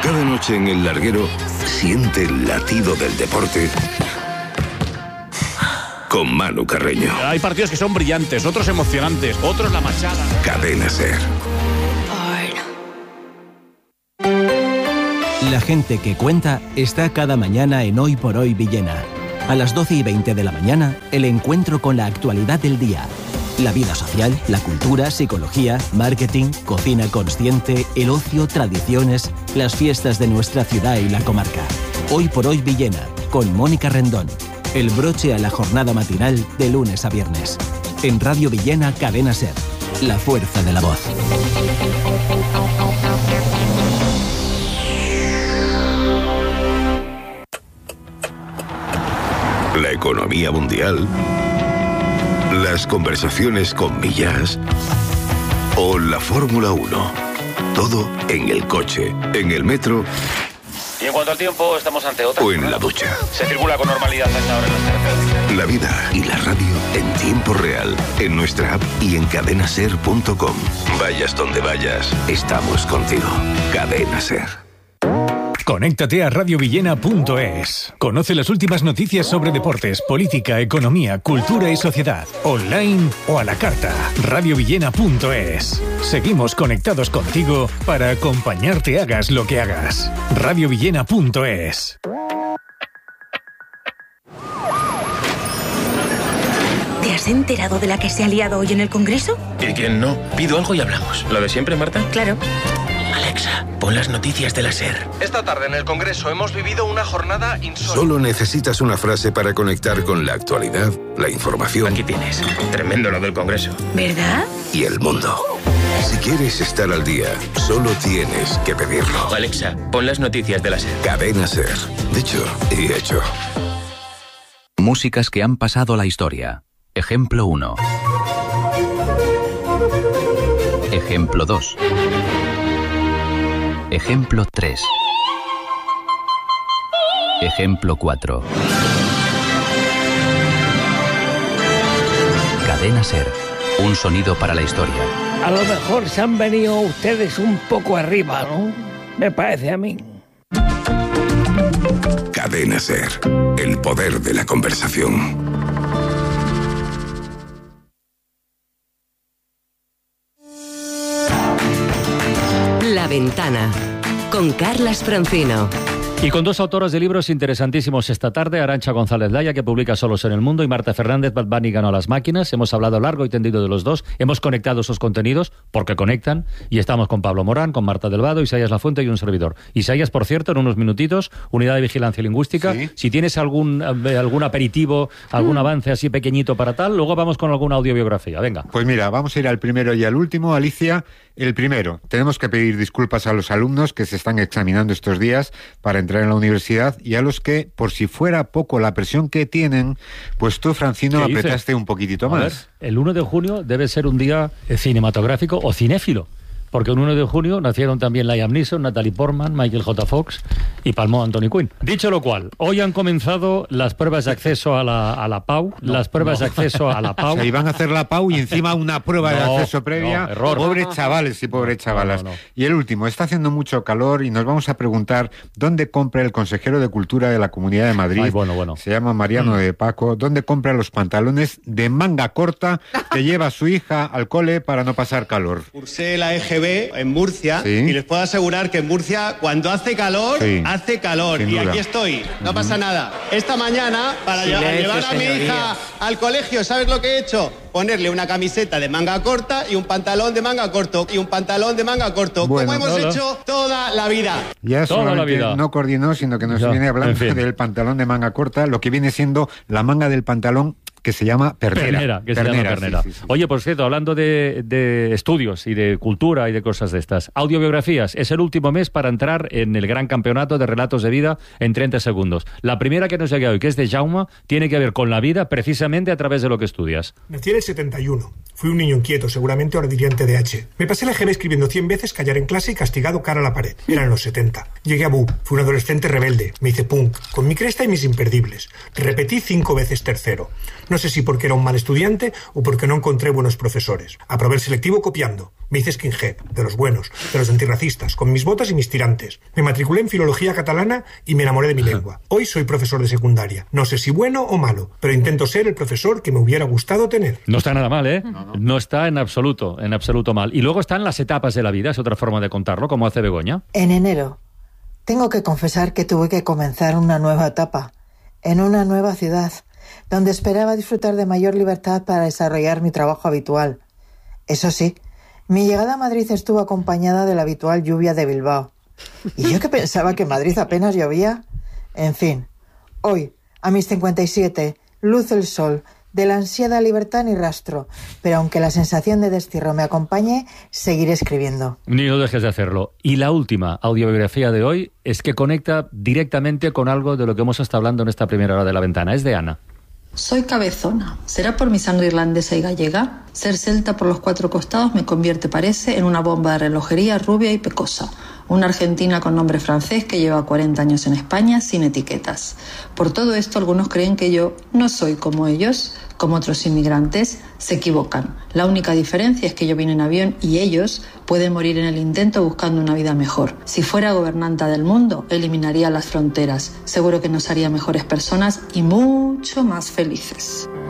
Cada noche en El Larguero, siente el latido del deporte con Manu Carreño. Hay partidos que son brillantes, otros emocionantes, otros la machada. Cadena SER. La gente que cuenta está cada mañana en Hoy por Hoy Villena. A las 12:20 de la mañana, el encuentro con la actualidad del día. La vida social, la cultura, psicología, marketing, cocina consciente, el ocio, tradiciones, las fiestas de nuestra ciudad y la comarca. Hoy por Hoy Villena, con Mónica Rendón. El broche a la jornada matinal de lunes a viernes. En Radio Villena, Cadena SER. La fuerza de la voz. La economía mundial, las conversaciones con Millás o la Fórmula 1. Todo en el coche, en el metro. Y en cuanto al tiempo, estamos ante otra. O en la ducha. Se circula con normalidad a esta hora en las carreteras. La vida y la radio en tiempo real, en nuestra app y en cadenaser.com. Vayas donde vayas, estamos contigo. Cadena SER. Conéctate a radiovillena.es. Conoce las últimas noticias sobre deportes, política, economía, cultura y sociedad. Online o a la carta. radiovillena.es. Seguimos conectados contigo para acompañarte hagas lo que hagas. radiovillena.es. ¿Te has enterado de la que se ha liado hoy en el Congreso? ¿Y quién no? Pido algo y hablamos. ¿Lo de siempre, Marta? Claro. Alexa, pon las noticias de la SER. Esta tarde en el Congreso hemos vivido una jornada insólita. Solo necesitas una frase para conectar con la actualidad, la información. Aquí tienes. Tremendo lo del Congreso. ¿Verdad? Y el mundo. Si quieres estar al día, solo tienes que pedirlo. Alexa, pon las noticias de la SER. Cadena SER. Dicho y hecho. Músicas que han pasado a la historia. Ejemplo 1. Ejemplo 2. Ejemplo 3. Ejemplo 4. Cadena SER. Un sonido para la historia. A lo mejor se han venido ustedes un poco arriba, ¿no? Me parece a mí. Cadena SER. El poder de la conversación. La Ventana, con Carlas Francino. Y con dos autoras de libros interesantísimos esta tarde, Arantxa González Laya, que publica Solos en el Mundo, y Marta Fernández, Bad Bunny ganó a las máquinas. Hemos hablado largo y tendido de los dos, hemos conectado esos contenidos, porque conectan, y estamos con Pablo Morán, con Marta del Vado, Isaías Lafuente y un servidor. Isaías, por cierto, en unos minutitos, Unidad de Vigilancia Lingüística. ¿Sí? Si tienes algún aperitivo, algún avance así pequeñito para tal, luego vamos con alguna audiobiografía. Venga. Pues mira, vamos a ir al primero y al último. Alicia, el primero. Tenemos que pedir disculpas a los alumnos que se están examinando estos días para entrar en la universidad y a los que, por si fuera poco la presión que tienen, pues tú, Francino, apretaste un poquitito más. A ver, el 1 de junio debe ser un día cinematográfico o cinéfilo, porque el 1 de junio nacieron también Liam Neeson, Natalie Portman, Michael J. Fox y palmó Anthony Quinn. Dicho lo cual, hoy han comenzado las pruebas de acceso a la PAU. Las pruebas de acceso a la PAU. Se iban a hacer la PAU y encima una prueba de acceso previa. Error. Pobres chavales y pobres chavalas. Y el último, está haciendo mucho calor y nos vamos a preguntar dónde compra el consejero de Cultura de la Comunidad de Madrid. Ay, bueno. Se llama Mariano de Paco. ¿Dónde compra los pantalones de manga corta que lleva su hija al cole para no pasar calor? Cursé la EGB en Murcia, ¿sí? Y les puedo asegurar que en Murcia cuando hace calor, sí, hace calor. Y aquí estoy, no pasa nada. Esta mañana, para llevar a mi hija al colegio, ¿sabes lo que he hecho? Ponerle una camiseta de manga corta y un pantalón de manga corto. Bueno, como hemos hecho toda la vida. Ya solamente no coordinó, sino que nos viene hablando del pantalón de manga corta, lo que viene siendo la manga del pantalón que se llama pernera. Sí. Oye, por cierto, hablando de estudios y de cultura y de cosas de estas, audiobiografías, es el último mes para entrar en el gran campeonato de relatos de vida en 30 segundos. La primera que nos llega hoy, que es de Jaume, tiene que ver con la vida precisamente a través de lo que estudias. Nací en el 71. Fui un niño inquieto, seguramente ahora dirían TDAH. Me pasé la EGB escribiendo 100 veces callar en clase y castigado cara a la pared. Eran los 70. Llegué a BU. Fui un adolescente rebelde. Me hice punk, con mi cresta y mis imperdibles. Repetí 5 veces tercero. No No sé si porque era un mal estudiante o porque no encontré buenos profesores. Aprobé el selectivo copiando. Me hice skinhead, de los buenos, de los antirracistas, con mis botas y mis tirantes. Me matriculé en filología catalana y me enamoré de mi lengua. Hoy soy profesor de secundaria. No sé si bueno o malo, pero intento ser el profesor que me hubiera gustado tener. No está nada mal, ¿eh? No está en absoluto mal. Y luego están las etapas de la vida, es otra forma de contarlo, como hace Begoña. En enero, tengo que confesar que tuve que comenzar una nueva etapa, en una nueva ciudad, donde esperaba disfrutar de mayor libertad para desarrollar mi trabajo habitual. Eso sí, mi llegada a Madrid estuvo acompañada de la habitual lluvia de Bilbao. Y yo que pensaba que en Madrid apenas llovía. En fin, hoy, a mis 57, luce el sol. De la ansiada libertad ni rastro, pero aunque la sensación de destierro me acompañe, seguiré escribiendo. Ni no dejes de hacerlo. Y la última audiobiografía de hoy es que conecta directamente con algo de lo que hemos estado hablando en esta primera hora de La Ventana. Es de Ana. Soy cabezona. ¿Será por mi sangre irlandesa y gallega? Ser celta por los 4 costados me convierte, parece, en una bomba de relojería rubia y pecosa. Una argentina con nombre francés que lleva 40 años en España sin etiquetas. Por todo esto, algunos creen que yo no soy como ellos, como otros inmigrantes. Se equivocan. La única diferencia es que yo vine en avión y ellos pueden morir en el intento buscando una vida mejor. Si fuera gobernanta del mundo, eliminaría las fronteras. Seguro que nos haría mejores personas y mucho más felices.